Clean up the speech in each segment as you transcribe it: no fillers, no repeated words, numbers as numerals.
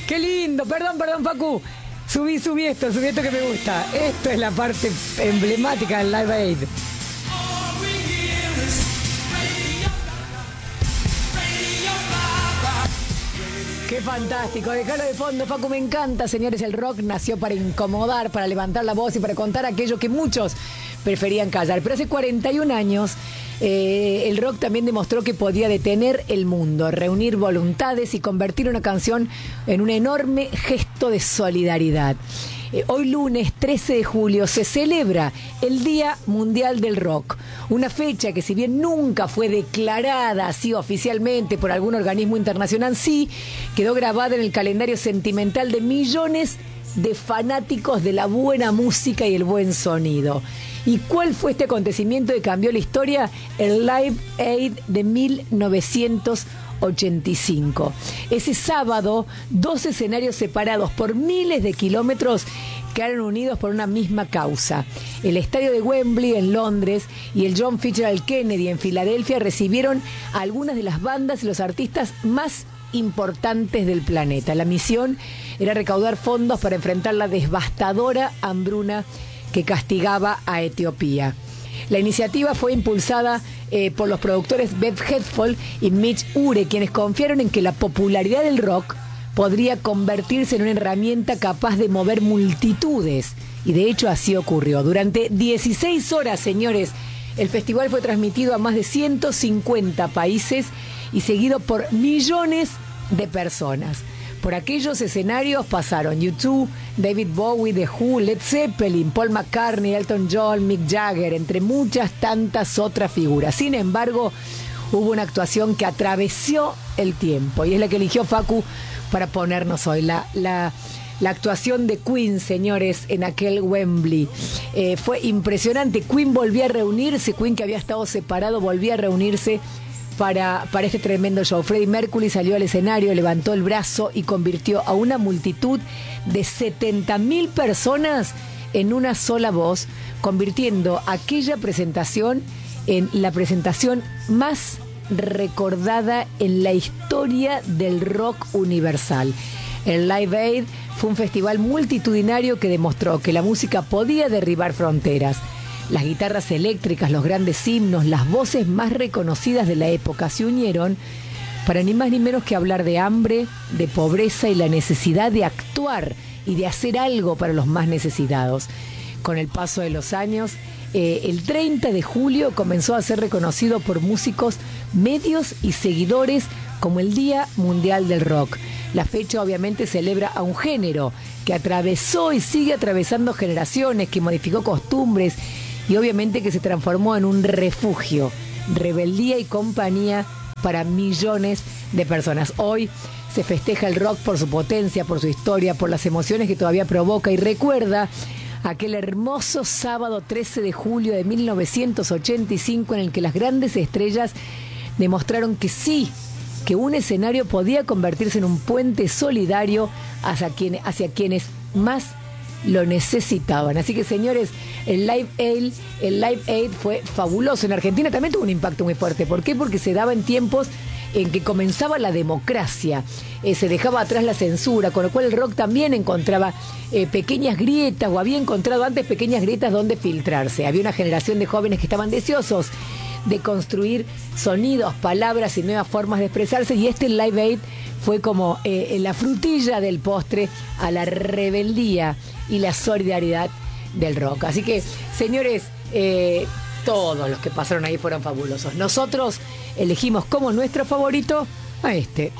Qué lindo, perdón, Facu. Subí esto que me gusta. Esto es la parte emblemática del Live Aid. Qué fantástico, dejalo de fondo, Facu, me encanta, señores. El rock nació para incomodar, para levantar la voz y para contar aquello que muchos preferían callar. Pero hace 41 años el rock también demostró que podía detener el mundo, reunir voluntades y convertir una canción en un enorme gesto de solidaridad. Hoy lunes 13 de julio se celebra el Día Mundial del Rock, una fecha que si bien nunca fue declarada así oficialmente por algún organismo internacional, sí quedó grabada en el calendario sentimental de millones de fanáticos de la buena música y el buen sonido. ¿Y cuál fue este acontecimiento que cambió la historia? El Live Aid de 1985. Ese sábado, 2 escenarios separados por miles de kilómetros quedaron unidos por una misma causa. El estadio de Wembley en Londres y el John Fitzgerald Kennedy en Filadelfia recibieron a algunas de las bandas y los artistas más importantes del planeta. La misión era recaudar fondos para enfrentar la devastadora hambruna que castigaba a Etiopía. La iniciativa fue impulsada por los productores Beth Hetfield y Mitch Ure, quienes confiaron en que la popularidad del rock podría convertirse en una herramienta capaz de mover multitudes. Y de hecho así ocurrió. Durante 16 horas, señores, el festival fue transmitido a más de 150 países y seguido por millones de personas. Por aquellos escenarios pasaron U2, David Bowie, The Who, Led Zeppelin, Paul McCartney, Elton John, Mick Jagger, entre muchas tantas otras figuras. Sin embargo, hubo una actuación que atravesó el tiempo y es la que eligió Facu para ponernos hoy. La actuación de Queen, señores, en aquel Wembley. Fue impresionante. Queen volvía a reunirse, Queen que había estado separado, volvía a reunirse para este tremendo show. Freddie Mercury salió al escenario, levantó el brazo y convirtió a una multitud de 70.000 personas en una sola voz, convirtiendo aquella presentación en la presentación más recordada en la historia del rock universal. El Live Aid fue un festival multitudinario que demostró que la música podía derribar fronteras. Las guitarras eléctricas, los grandes himnos, las voces más reconocidas de la época se unieron para ni más ni menos que hablar de hambre, de pobreza y la necesidad de actuar y de hacer algo para los más necesitados. Con el paso de los años, el 30 de julio comenzó a ser reconocido por músicos, medios y seguidores como el Día Mundial del Rock. La fecha obviamente celebra a un género que atravesó y sigue atravesando generaciones, que modificó costumbres y obviamente que se transformó en un refugio, rebeldía y compañía para millones de personas. Hoy se festeja el rock por su potencia, por su historia, por las emociones que todavía provoca y recuerda aquel hermoso sábado 13 de julio de 1985 en el que las grandes estrellas demostraron que sí, que un escenario podía convertirse en un puente solidario hacia quienes más lo necesitaban. Así que, señores, el Live Aid fue fabuloso. En Argentina también tuvo un impacto muy fuerte. ¿Por qué? Porque se daba en tiempos en que comenzaba la democracia, se dejaba atrás la censura, con lo cual el rock también encontraba pequeñas grietas, o había encontrado antes pequeñas grietas donde filtrarse. Había una generación de jóvenes que estaban deseosos de construir sonidos, palabras y nuevas formas de expresarse, y este Live Aid fue como la frutilla del postre a la rebeldía y la solidaridad del rock. Así que, señores, todos los que pasaron ahí fueron fabulosos. Nosotros elegimos como nuestro favorito a este.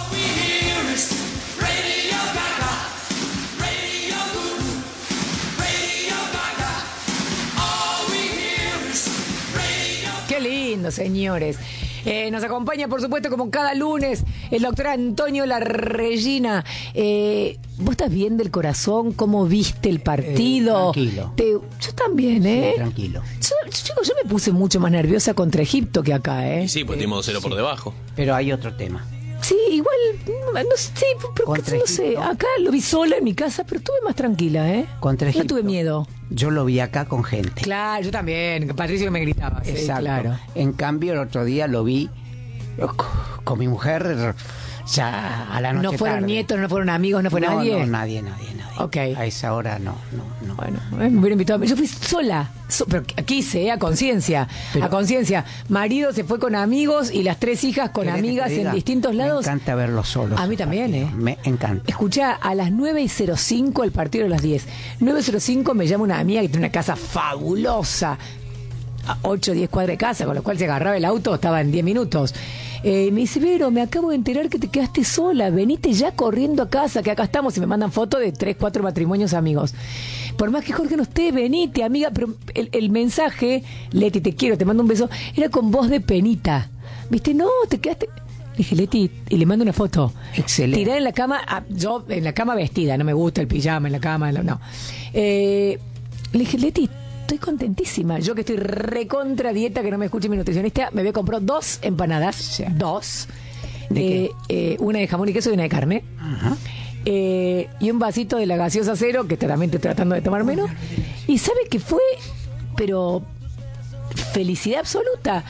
Qué lindo, señores. Nos acompaña, por supuesto, como cada lunes, el doctor Antonio Larregina. ¿Vos estás bien del corazón? ¿Cómo viste el partido? Tranquilo. Yo también, ¿eh? Sí, tranquilo. Chicos, yo me puse mucho más nerviosa contra Egipto que acá, ¿eh? Y sí, pues dimos 0 por debajo. Pero hay otro tema. Sí, igual, no sé, pero Contra no sé. Egipto. Acá lo vi sola en mi casa, pero estuve más tranquila, ¿eh? Contra No Egipto. tuve miedo. Yo lo vi acá con gente. Claro, yo también. Patricio que me gritaba. Sí, Exacto. claro. En cambio, el otro día lo vi con mi mujer ya a la noche No fueron tarde. nietos, no fueron amigos, no fue nadie. No, nadie. Ok. A esa hora no. Bueno, me hubiera invitado. Yo fui sola, pero quise, a conciencia. Pero- A conciencia. Marido se fue con amigos y las 3 hijas con ¿Querés que te amigas en diga? distintos lados. Me encanta verlos solos. A mí también, Me encanta. Escuchá, a las 9:05 el partido a las 10. 9:05 me llama una amiga que tiene una casa fabulosa. A 8 o 10 cuadras de casa, con lo cual se agarraba el auto, estaba en 10 minutos. Me dice, Vero, me acabo de enterar que te quedaste sola, venite ya corriendo a casa, que acá estamos, y me mandan fotos de 3, 4 matrimonios amigos. Por más que Jorge no esté, venite, amiga, pero el mensaje, Leti, te quiero, te mando un beso, era con voz de penita. ¿Viste? No, te quedaste... Le dije, Leti, y le mando una foto. Excelente. Tirada en la cama, yo en la cama vestida, no me gusta el pijama en la cama, no. Le dije, Leti, estoy contentísima. Yo que estoy recontra dieta, que no me escuche mi nutricionista, me había comprado 2 empanadas. Sí. 2. ¿De Una de jamón y queso y una de carne. Ajá. Y un vasito de la gaseosa cero, que claramente estoy tratando de tomar menos. Y sabe que fue, pero felicidad absoluta.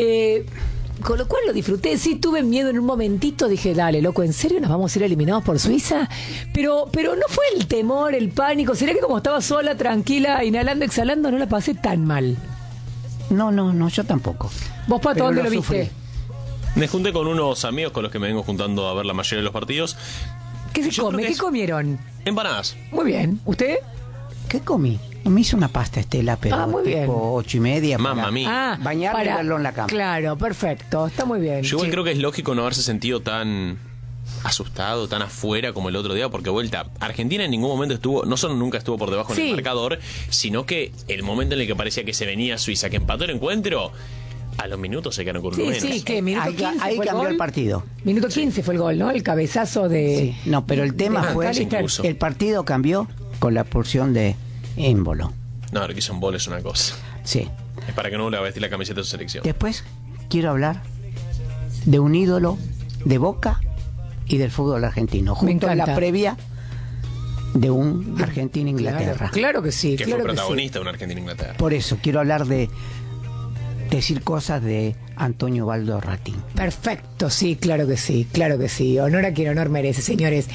Con lo cual lo disfruté. Sí, tuve miedo en un momentito. Dije, dale, loco, ¿en serio nos vamos a ir eliminados por Suiza? Pero no fue el temor, el pánico. ¿Será que como estaba sola, tranquila, inhalando, exhalando, no la pasé tan mal? No, yo tampoco. ¿Vos, Pato, Pero dónde lo lo viste? sufrí. Me junté con unos amigos con los que me vengo juntando a ver la mayoría de los partidos. ¿Qué se Yo come? creo que ¿Qué es- comieron? Empanadas. Muy bien. ¿Usted? ¿Qué comí? Me hice una pasta Estela, pero Ah, muy tipo bien. 8:30. Mamma mía. Bañarme y verlo en la cama. Claro, perfecto. Está muy bien. Yo igual Sí. creo que es lógico no haberse sentido tan asustado, tan afuera como el otro día, porque vuelta, Argentina en ningún momento estuvo, no solo nunca estuvo por debajo en Sí. el marcador, sino que el momento en el que parecía que se venía Suiza, que empató el encuentro, a los minutos se quedaron con uno Sí, menos. sí, que minuto Ahí 15 ahí fue cambió gol. el partido. Minuto 15 fue el gol, ¿no? El cabezazo de... Sí. No, pero el tema de fue McAllister. incluso. el partido cambió con la expulsión de Émbolo. No, lo que hizo en bola es una cosa. Sí. Es para que no vuelva a vestir la camiseta de su selección. Después quiero hablar de un ídolo de Boca y del fútbol argentino, justo en encanta. la previa de un Argentina-Inglaterra. Claro que sí, Que claro fue que sí. protagonista de una Argentina-Inglaterra. Por eso quiero hablar de decir cosas de Antonio Baldo Ratín. Perfecto, sí, claro que sí, claro que sí. Honor a quien honor merece, señores.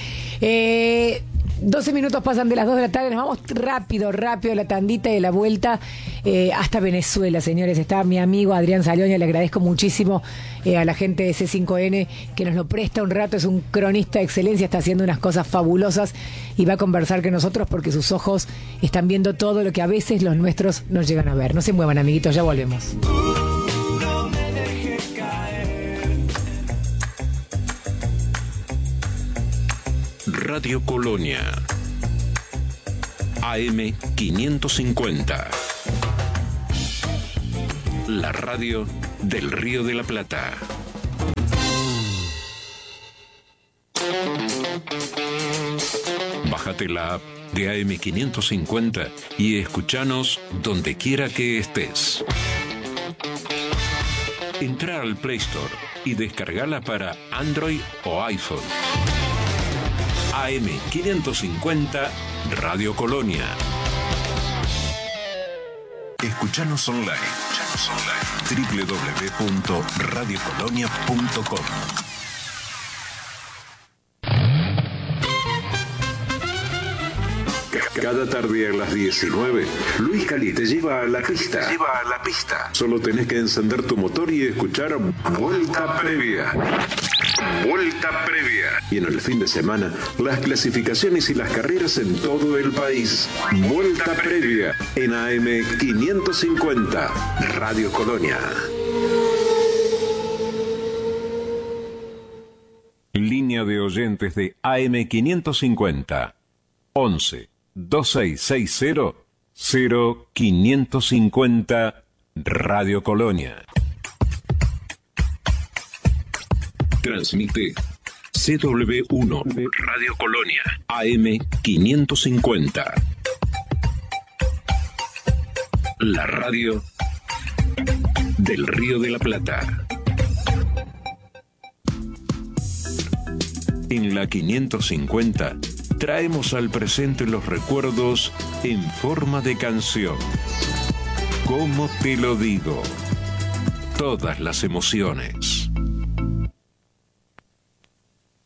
12 minutos pasan de las 2 de la tarde, nos vamos rápido, la tandita de la vuelta hasta Venezuela, señores. Está mi amigo Adrián Saloña, le agradezco muchísimo a la gente de C5N que nos lo presta un rato, es un cronista de excelencia, está haciendo unas cosas fabulosas y va a conversar con nosotros porque sus ojos están viendo todo lo que a veces los nuestros no llegan a ver. No se muevan, amiguitos, ya volvemos. Radio Colonia AM 550. La radio del Río de la Plata. Bájate la app de AM 550 y escuchanos donde quiera que estés. Entra al Play Store y descargala para Android o iPhone. AM 550 Radio Colonia. Escuchanos online. www.radiocolonia.com. Cada tarde a las 19, Luis Cali te lleva a la pista. Solo tenés que encender tu motor y escuchar Vuelta Previa. Vuelta Previa. Y en el fin de semana, las clasificaciones y las carreras en todo el país. Vuelta Previa en AM 550, Radio Colonia. Línea de oyentes de AM 550. 11 2660 0550 Radio Colonia. Transmite CW1 Radio Colonia AM 550. La radio del Río de la Plata. En la 550 traemos al presente los recuerdos en forma de canción. ¿Cómo te lo digo? Todas las emociones.